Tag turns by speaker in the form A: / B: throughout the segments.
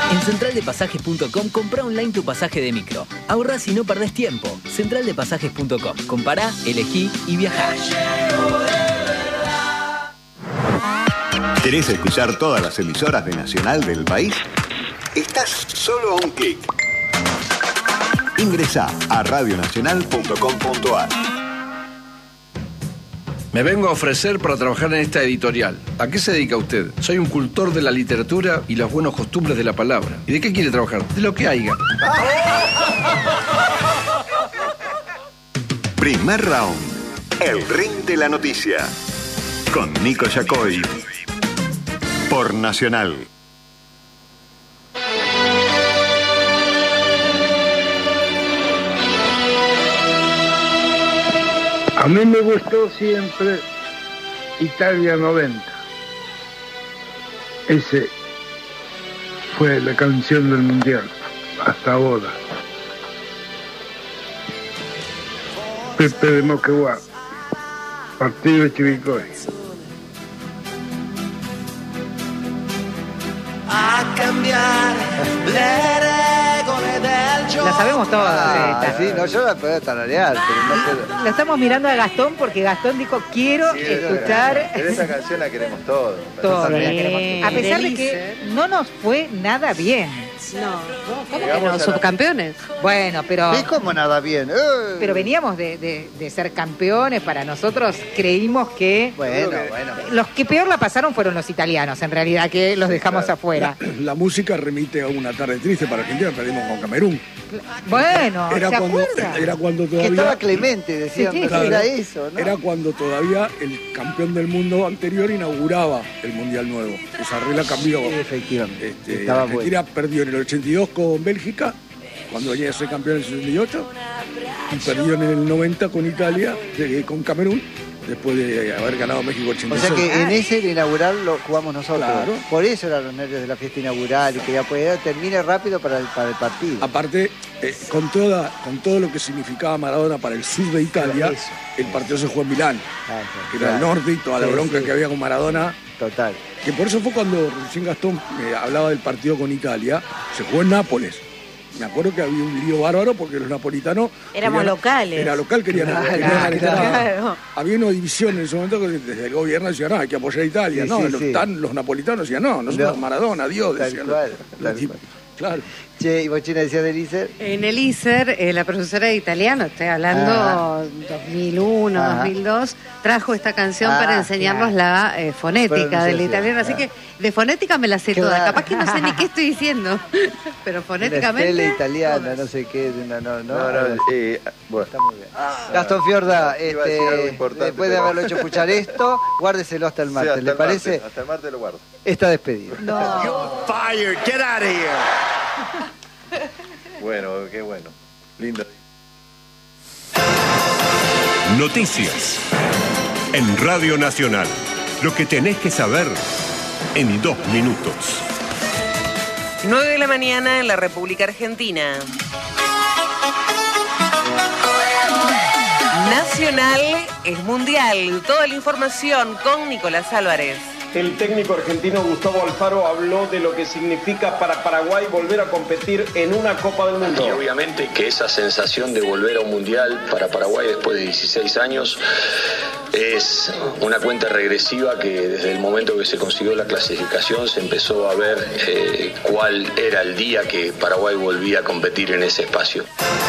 A: En centraldepasajes.com comprá online tu pasaje de micro. Ahorrás y no perdés tiempo. Centraldepasajes.com. Compará, elegí y viajá.
B: ¿Querés escuchar todas las emisoras de Nacional del país? Estás solo a un clic. Ingresá a radionacional.com.ar.
C: Me vengo a ofrecer para trabajar en esta editorial. ¿A qué se dedica usted? Soy un cultor de la literatura y las buenas costumbres de la palabra. ¿Y de qué quiere trabajar? De lo que haya.
B: Primer round. El ring de la noticia. Con Nico Yacoy. Por Nacional.
D: A mí me gustó siempre Italia 90. Ese fue la canción del Mundial, hasta ahora. Pepe de Moquegua, partido de Chivilcoy.
E: A cambiar le regole del gioco.
F: La sabemos todas.
G: Sí, no, yo la puedo tararear, pero no puedo.
F: La estamos mirando a Gastón porque Gastón dijo, quiero escuchar.
H: Pero esa canción la queremos todos.
F: Todo.
G: Sí.
F: A pesar de que no nos fue nada bien.
I: No, ¿cómo que no? Subcampeones.
F: Bueno, pero...
G: ¿Y cómo nada bien?
F: Pero veníamos de ser campeones. Para nosotros creímos que...
G: Bueno.
F: Los que peor la pasaron fueron los italianos, en realidad, que los dejamos afuera.
D: La música remite a una tarde triste para Argentina, perdimos con Camerún.
F: Bueno, ¿se
D: Era
F: acuerda?
D: cuando
G: Que
D: todavía...
G: estaba Clemente, decían,
F: Sí,
G: pero
F: sí.
G: era eso, ¿no?
D: Era cuando todavía el campeón del mundo anterior inauguraba el Mundial nuevo. Esa regla cambió.
G: Sí, efectivamente. Estaba
D: Argentina perdió en el 82 con Bélgica, cuando venía a ser campeón en el 68, y perdió en el 90 con Italia, con Camerún, después de haber ganado México 86.
G: O sea que en ese de inaugural lo jugamos nosotros.
D: Claro.
G: Por eso eran los nervios de la fiesta inaugural y que ya termine rápido para el partido.
D: Aparte, con todo lo que significaba Maradona para el sur de Italia,
G: Eso.
D: el partido se jugó en Milán, que era el norte y toda la bronca que había con Maradona.
G: Total.
D: Que por eso fue cuando recién Gastón hablaba del partido con Italia, se jugó en Nápoles. Me acuerdo que había un lío bárbaro porque los napolitanos...
I: Éramos locales.
D: Era local, querían
I: Claro.
D: Había una división en ese momento que desde el gobierno decían, no, hay que apoyar a Italia.
G: Sí,
D: no,
G: sí,
D: los napolitanos decían, no, nosotros Maradona, Dios.
G: Tal
D: Decían,
G: cual.
D: Claro.
G: Che, ¿y Bochina decía del ISER?
I: En el ISER, la profesora de italiano, estoy hablando 2001, 2002, trajo esta canción para enseñarnos la fonética del italiano. Así que de fonética me la sé toda.
G: Claro.
I: Capaz que no sé ni qué estoy diciendo, pero fonéticamente...
G: Una estela italiana,
I: todas.
G: no sé qué.
H: bueno.
G: Está muy bien. Gastón Fiorda,
H: iba a decir algo importante,
G: después de
H: pero-
G: haberlo hecho escuchar esto, guárdeselo hasta el martes,
H: Sí,
G: ¿le parece?
H: Hasta el martes lo guardo.
G: Está despedido.
B: Fired, get out of here.
H: Bueno, qué bueno. Lindo.
J: Noticias. En Radio Nacional. Lo que tenés que saber en 2 minutos.
K: 9 de la mañana en la República Argentina. Nacional es mundial. Toda la información con Nicolás Álvarez.
L: El técnico argentino Gustavo Alfaro habló de lo que significa para Paraguay volver a competir en una Copa del Mundo.
M: Y obviamente que esa sensación de volver a un mundial para Paraguay después de 16 años es una cuenta regresiva que desde el momento que se consiguió la clasificación se empezó a ver cuál era el día que Paraguay volvía a competir en ese espacio.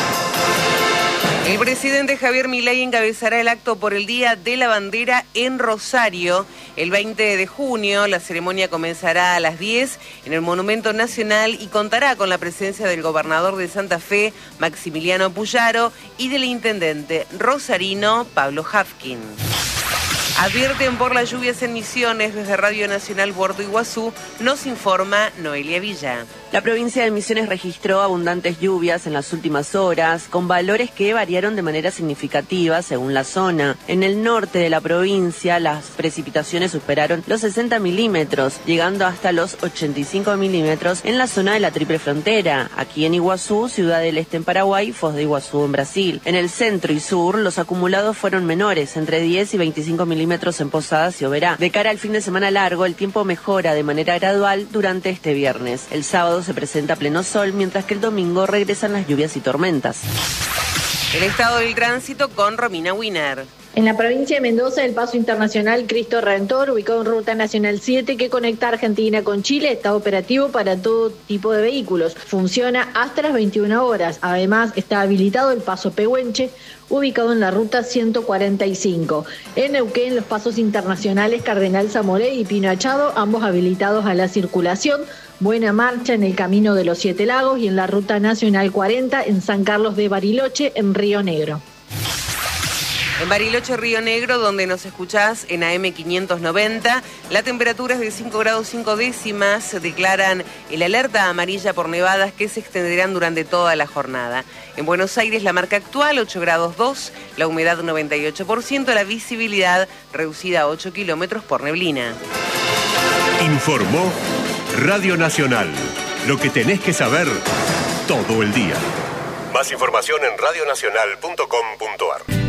K: El presidente Javier Milei encabezará el acto por el Día de la Bandera en Rosario. El 20 de junio la ceremonia comenzará a las 10 en el Monumento Nacional y contará con la presencia del gobernador de Santa Fe, Maximiliano Puyaro, y del intendente rosarino, Pablo Hafkin. Advierten por las lluvias en Misiones. Desde Radio Nacional Puerto Iguazú nos informa Noelia Villa.
N: La provincia de Misiones registró abundantes lluvias en las últimas horas, con valores que variaron de manera significativa según la zona. En el norte de la provincia, las precipitaciones superaron los 60 milímetros, llegando hasta los 85 milímetros en la zona de la Triple Frontera. Aquí en Iguazú, Ciudad del Este en Paraguay, Foz de Iguazú en Brasil. En el centro y sur, los acumulados fueron menores, entre 10 y 25 milímetros en Posadas y Oberá. De cara al fin de semana largo, el tiempo mejora de manera gradual durante este viernes. El sábado sábado se presenta pleno sol, mientras que el domingo regresan las lluvias y tormentas.
K: El estado del tránsito con Romina Winer.
O: En la provincia de Mendoza, el paso internacional Cristo Redentor, ubicado en Ruta Nacional 7, que conecta Argentina con Chile, está operativo para todo tipo de vehículos. Funciona hasta las 21 horas. Además, está habilitado el paso Pehuenche, ubicado en la Ruta 145. En Neuquén, los pasos internacionales Cardenal Zamoré y Pino Achado, ambos habilitados a la circulación. Buena marcha en el Camino de los Siete Lagos y en la Ruta Nacional 40 en San Carlos de Bariloche, en Río Negro.
K: En Bariloche, Río Negro, donde nos escuchás en AM 590, la temperatura es de 5 grados 5 décimas. Se declaran el alerta amarilla por nevadas que se extenderán durante toda la jornada. En Buenos Aires, la marca actual, 8 grados 2, la humedad 98%, la visibilidad reducida a 8 kilómetros por neblina.
J: Informó Radio Nacional. Lo que tenés que saber todo el día. Más información en radionacional.com.ar.